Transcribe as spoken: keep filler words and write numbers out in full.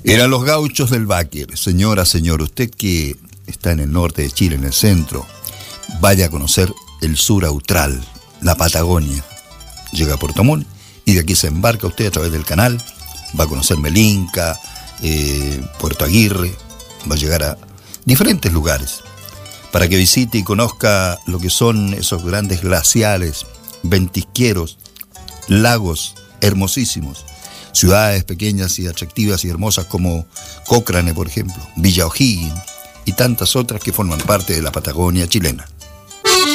Eran los gauchos del Báquer. Señora, señor, usted que está en el norte de Chile, en el centro, vaya a conocer el sur austral, la Patagonia. Llega a Puerto Montt y de aquí se embarca usted a través del canal, va a conocer Melinca, eh, Puerto Aguirre, va a llegar a diferentes lugares para que visite y conozca lo que son esos grandes glaciares, ventisqueros, lagos hermosísimos, ciudades pequeñas y atractivas y hermosas como Cochrane, por ejemplo, Villa O'Higgins y tantas otras que forman parte de la Patagonia chilena.